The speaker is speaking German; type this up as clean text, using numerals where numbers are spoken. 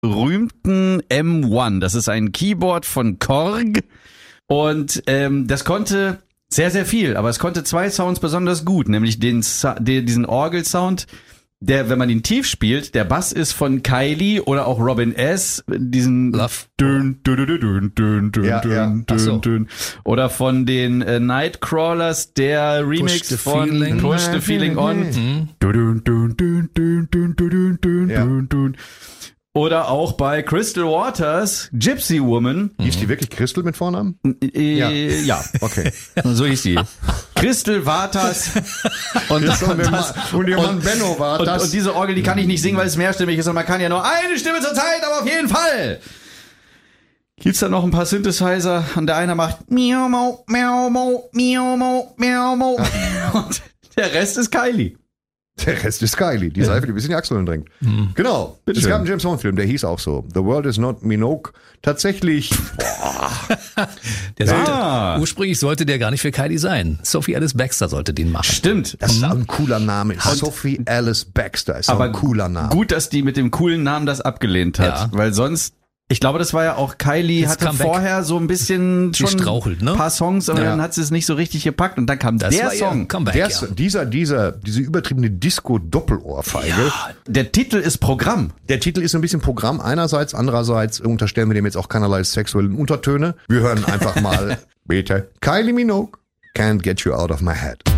berühmten M1. Das ist ein Keyboard von Korg und das konnte sehr, sehr viel, aber es konnte 2 Sounds besonders gut, nämlich diesen Orgelsound, der, wenn man ihn tief spielt, der Bass ist von Kylie oder auch Robin S., diesen Love. Oder von den Nightcrawlers, der Remix the von Feeling. Push the Feeling On. Oder auch bei Crystal Waters, Gypsy Woman. Hieß die wirklich Crystal mit Vornamen? Ja, Okay. so hieß die. Crystal Waters und ihr Mann Benno war das. Und diese Orgel, die kann ich nicht singen, weil es mehrstimmig ist und man kann ja nur eine Stimme zur Zeit, aber auf jeden Fall. Gibt's da noch ein paar Synthesizer und der eine macht miau mau miau mau miau mau miau mau und der Rest ist Kylie. Der Rest ist Kylie, die Seife, die bis in die Achseln drängt. Genau. Es gab einen James Bond-Film, der hieß auch so. The World is not Minogue. Tatsächlich. Ursprünglich sollte der gar nicht für Kylie sein. Sophie Alice Baxter sollte den machen. Stimmt. Das ist ein cooler Name. Sophie Alice Baxter ist aber ein cooler Name. Gut, dass die mit dem coolen Namen das abgelehnt hat, Ja. weil sonst, ich glaube, das war ja auch Kylie, Das hatte Comeback. vorher so ein bisschen schon Gestrauchelt, ne? ein paar Songs, aber Ja. dann hat sie es nicht so richtig gepackt und dann kam Das der war ihr Song. Comeback, Diese übertriebene Disco-Doppelohrfeige. Der Titel ist Programm. Der Titel ist ein bisschen Programm einerseits, andererseits unterstellen wir dem jetzt auch keinerlei sexuellen Untertöne. Wir hören einfach mal, bitte, Kylie Minogue, Can't Get You Out of My Head.